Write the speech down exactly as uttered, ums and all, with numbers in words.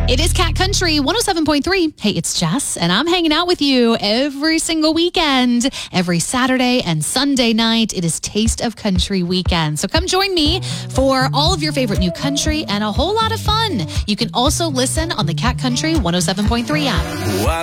It is Cat Country one oh seven point three. Hey, it's Jess, and I'm hanging out with you every single weekend, every Saturday and Sunday night. It is Taste of Country weekend. So come join me for all of your favorite new country and a whole lot of fun. You can also listen on the Cat Country one oh seven point three app.